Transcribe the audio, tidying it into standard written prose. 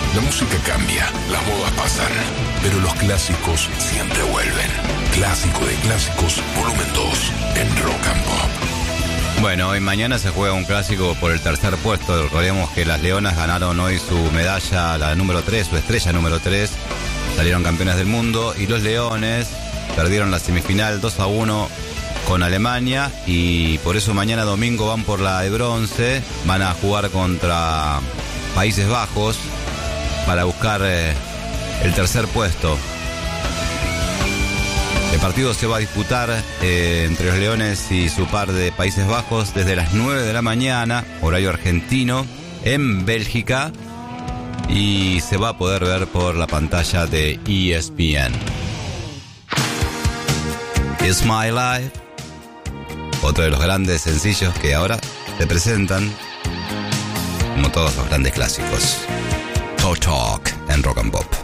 La música cambia, las modas pasan, pero los clásicos siempre vuelven. Clásico de clásicos, volumen 2, en Rock and Pop. Bueno, hoy mañana se juega un clásico por el tercer puesto. Recordemos que las Leonas ganaron hoy su medalla, la número 3, su estrella número 3. Salieron campeones del mundo. Y los Leones perdieron la semifinal 2-1 con Alemania. Y por eso mañana domingo van por la de bronce. Van a jugar contra Países Bajos para buscar el tercer puesto. El partido se va a disputar entre los Leones y su par de Países Bajos desde las 9 de la mañana, horario argentino, en Bélgica, y se va a poder ver por la pantalla de ESPN. It's My Life, otro de los grandes sencillos que ahora se presentan como todos los grandes clásicos. Talk Talk en Rock and Pop.